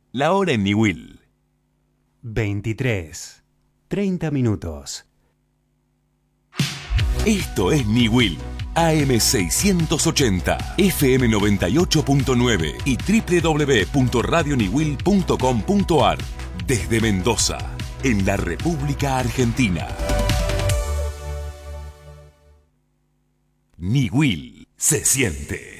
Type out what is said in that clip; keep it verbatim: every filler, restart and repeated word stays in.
La hora en Niwil. veintitrés, treinta minutos. Esto es Niwil. A M seiscientos ochenta, F M noventa y ocho punto nueve y doble u doble u doble u punto radio niwil punto com punto a r. Desde Mendoza, en la República Argentina. Niwil se siente.